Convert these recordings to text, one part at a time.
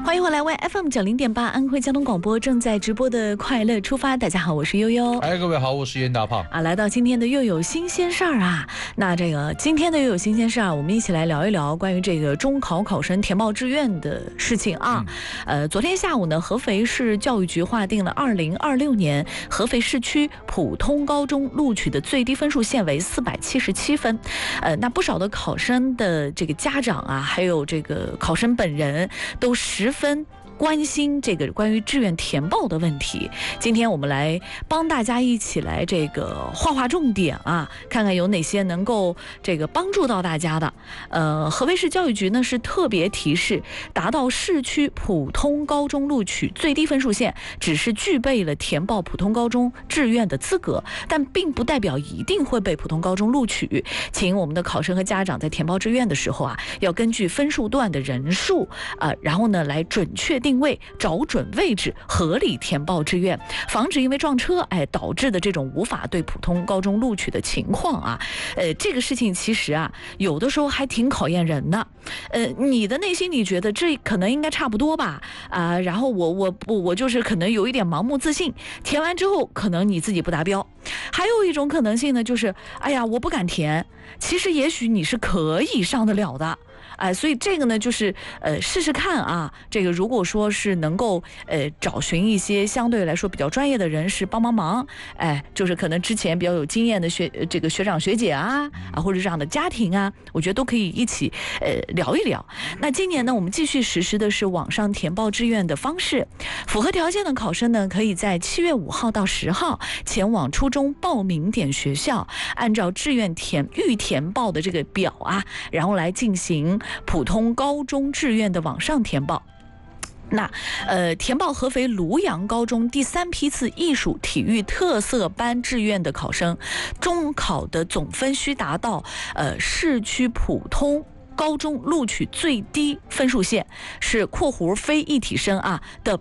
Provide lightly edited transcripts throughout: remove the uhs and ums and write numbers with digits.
欢迎回来，为 FM90.8安徽交通广播正在直播的快乐出发。大家好，我是悠悠。 哎，各位好，我是严大胖。 来到今天的又有新鲜事儿啊。那这个今天的又有新鲜事儿，我们一起来聊一聊关于这个中考考生填报志愿的事情啊。昨天下午呢，合肥市教育局划定了2026年合肥市区普通高中录取的最低分数线为477分。那不少的考生的这个家长啊，还有这个考生本人都十分关心这个关于志愿填报的问题。今天我们来帮大家一起来这个划重点啊，看看有哪些能够这个帮助到大家的。合肥市教育局呢是特别提示，达到市区普通高中录取最低分数线，只是具备了填报普通高中志愿的资格，但并不代表一定会被普通高中录取。请我们的考生和家长在填报志愿的时候啊，要根据分数段的人数然后呢来准确定位，找准位置，合理填报志愿，防止因为撞车导致的这种无法对普通高中录取的情况啊。这个事情其实啊，有的时候还挺考验人的。你的内心你觉得这可能应该差不多吧？然后我就是可能有一点盲目自信，填完之后可能你自己不达标。还有一种可能性呢，就是哎呀我不敢填，其实也许你是可以上得了的。所以这个呢，就是试试看啊。这个如果说是能够找寻一些相对来说比较专业的人士帮忙，就是可能之前比较有经验的学长学姐啊，或者这样的家庭啊，我觉得都可以一起聊一聊。那今年呢，我们继续实施的是网上填报志愿的方式，符合条件的考生呢，可以在7月5号到10号前往初中报名点学校，按照志愿预填报的这个表啊，然后来进行普通高中志愿的网上填报。那填报合肥庐阳高中第3批次艺术体育特色班志愿的考生，中考的总分需达到市区普通高中录取最低分数线是括弧非一体生的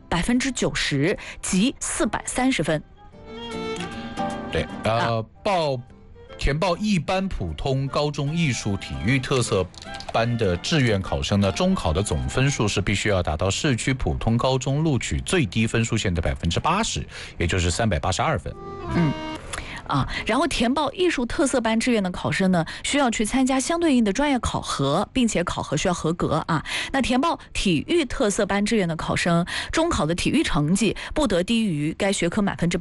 90%，即430分。 对，填报一般普通高中艺术体育特色班的志愿考生呢，中考的总分数是必须要达到市区普通高中录取最低分数线的80%，也就是382分。 然后填报艺术特色班志愿的考生呢，需要去参加相对应的专业考核，并且考核需要合格啊。那填报体育特色班志愿的考生，中考的体育成绩不得低于该学科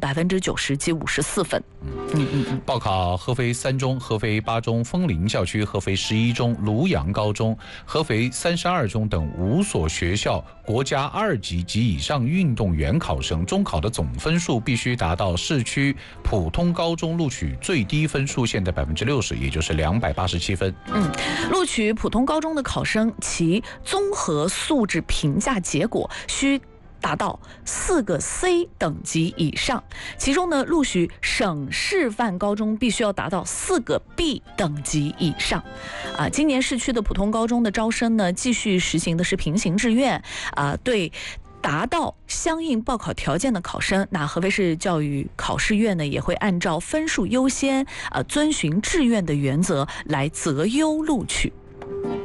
90%及54分。 报考合肥3中、合肥8中、枫林校区、合肥11中、庐阳高中、合肥32中等5所学校国家2级及以上运动员考生，中考的总分数必须达到市区普通高中录取最低分数线的60%，也就是287分。 录取普通高中的考生，其综合素质评价结果需达到4个 C 等级以上，其中呢，录取省示范高中必须要达到4个 B 等级以上。今年市区的普通高中的招生呢，继续实行的是平行志愿对达到相应报考条件的考生，那合肥市教育考试院呢，也会按照分数优先遵循志愿的原则来择优录取。